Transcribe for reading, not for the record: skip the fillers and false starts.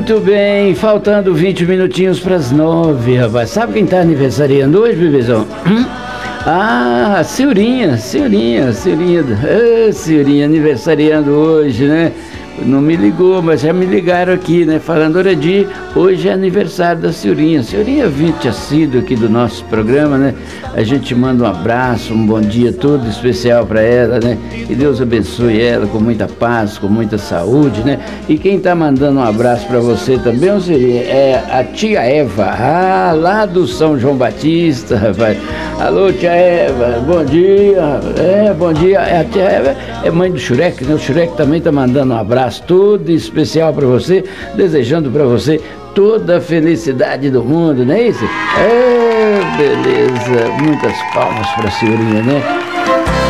Muito bem, faltando 20 minutinhos para as 9, rapaz. Sabe quem tá aniversariando hoje, bebezão? Ah, Silrinha, aniversariando hoje, né? Não me ligou, mas já me ligaram aqui, né? Falando, hoje é aniversário da Silrinha. Silrinha, ouvinte assíduo aqui do nosso programa, né? A gente manda um abraço, um bom dia todo especial para ela, né? Que Deus abençoe ela com muita paz, com muita saúde, né? E quem tá mandando um abraço para você também, Silrinha, é a tia Eva, lá do São João Batista, rapaz. Alô, tia Eva, bom dia. Bom dia. A tia Eva é mãe do Shurek, né? O Shurek também tá mandando um abraço todo especial para você, desejando para você toda a felicidade do mundo, não é isso? Beleza, muitas palmas para a senhorinha, né?